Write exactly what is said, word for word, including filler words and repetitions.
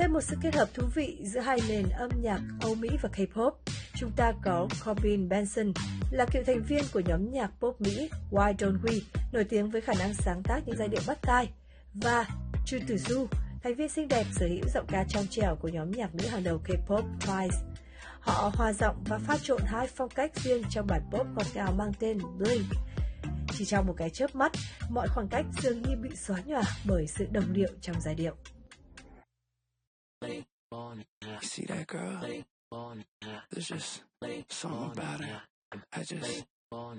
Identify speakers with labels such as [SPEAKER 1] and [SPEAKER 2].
[SPEAKER 1] Thêm một sự kết hợp thú vị giữa hai nền âm nhạc Âu Mỹ và K-pop. Chúng ta có Corbin Benson, là cựu thành viên của nhóm nhạc pop Mỹ Why Don't We, nổi tiếng với khả năng sáng tác những giai điệu bắt tai, và Chu Tuzu, thành viên xinh đẹp sở hữu giọng ca trong trẻo của nhóm nhạc nữ hàng đầu K-pop Twice. Họ hòa giọng và pha trộn hai phong cách riêng trong bản pop ngọt ngào mang tên Blink. Chỉ trong một cái chớp mắt, mọi khoảng cách dường như bị xóa nhòa bởi sự đồng điệu trong giai điệu.
[SPEAKER 2] You see that girl? There's just something about her. I just